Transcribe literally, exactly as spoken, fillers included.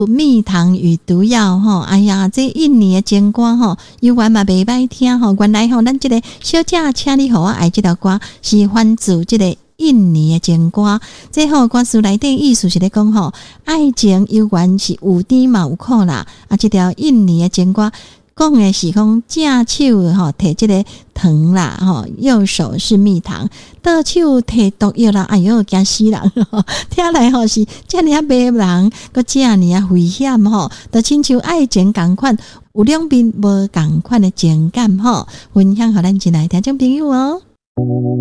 蜜糖与毒药吼，哎呀，这印尼的情歌吼，犹原嘛袂歹听吼。原来吼，咱这个小姐，请你互我爱这条歌是翻自这个印尼的情歌。这吼歌词内底意思是咧讲吼，爱情犹原是有甜嘛有苦啦。啊，这条印尼的情歌讲的是讲正手吼摕这个糖啦吼，右手是蜜糖，倒手摕毒药啦，哎哟惊死人吼！听来吼是遮尔啊迷人，搁遮尔啊危险吼，就亲像爱情共款，有两边无共款的情感吼，分享互咱进来听众朋友哦。